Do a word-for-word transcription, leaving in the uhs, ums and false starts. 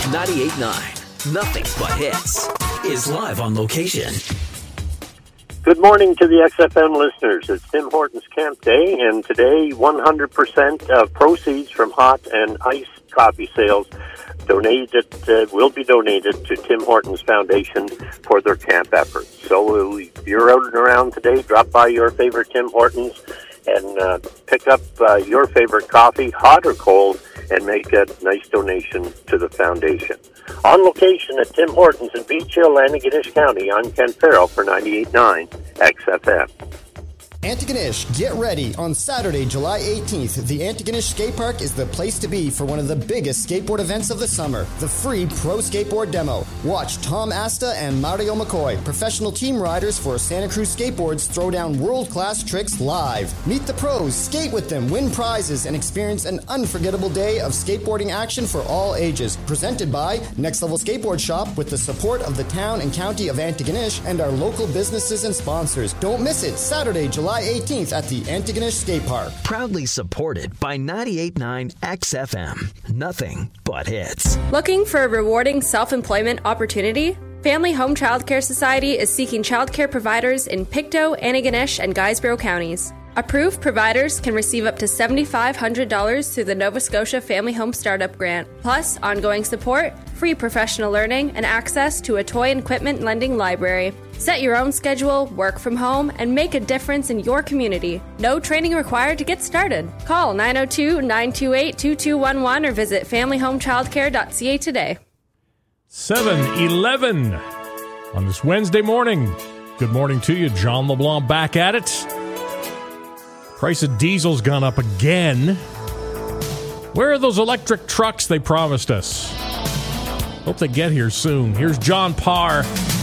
ninety-eight point nine, Nothing But Hits, is live on location. Good morning to the X F M listeners. It's Tim Hortons Camp Day, and today one hundred percent of proceeds from hot and iced coffee sales donated uh, will be donated to Tim Hortons Foundation for their camp efforts. So if you're out and around today, drop by your favorite Tim Hortons and uh, pick up uh, your favorite coffee, hot or cold, and make a nice donation to the foundation. On location at Tim Hortons in Beach Hill, Antigonish County, I'm Ken Farrell for ninety-eight point nine X F M. Antigonish, get ready. On Saturday, July eighteenth, the Antigonish Skate Park is the place to be for one of the biggest skateboard events of the summer, the free Pro Skateboard Demo. Watch Tom Asta and Mario McCoy, professional team riders for Santa Cruz Skateboards, throw down world-class tricks live. Meet the pros, skate with them, win prizes, and experience an unforgettable day of skateboarding action for all ages. Presented by Next Level Skateboard Shop with the support of the town and county of Antigonish and our local businesses and sponsors. Don't miss it, Saturday, July eighteenth at the Antigonish Skate Park. Proudly supported by ninety-eight point nine X F M. Nothing but hits. Looking for a rewarding self-employment opportunity? Family Home Child Care Society is seeking child care providers in Pictou, Antigonish, and Guysborough counties. Approved providers can receive up to seven thousand five hundred dollars through the Nova Scotia Family Home Startup Grant, plus ongoing support, free professional learning, and access to a toy and equipment lending library. Set your own schedule, work from home, and make a difference in your community. No training required to get started. Call nine oh two, nine two eight, two two one one or visit family home child care dot c a today. seven eleven on this Wednesday morning. Good morning to you. John LeBlanc back at it. Price of diesel's gone up again. Where are those electric trucks they promised us? Hope they get here soon. Here's John Parr.